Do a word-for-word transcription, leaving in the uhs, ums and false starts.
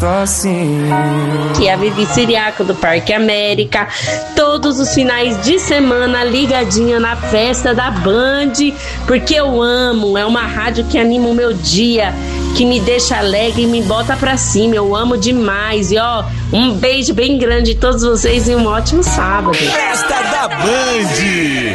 Que é a Vivi Siriaco do Parque América, todos os finais de semana ligadinha na festa da Band, porque eu amo, é uma rádio que anima o meu dia, que me deixa alegre e me bota pra cima, eu amo demais. E ó, um beijo bem grande de todos vocês e um ótimo sábado. Festa da Band.